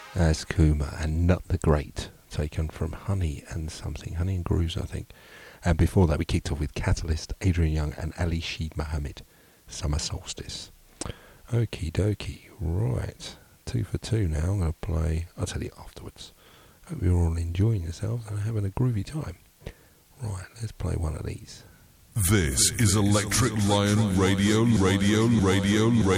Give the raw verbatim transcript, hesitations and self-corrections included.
As Kuma and Nut the Great, taken from Honey and Something, Honey and Grooves, I think. And before that, we kicked off with Catalyst, Adrian Young, and Ali Sheed Mohammed, Summer Solstice. Okie dokie, right. Two for two now. I'm going to play, I'll tell you afterwards. Hope you're all enjoying yourselves and having a groovy time. Right, let's play one of these. This is Electric Lion Radio, Radio, Radio, Radio.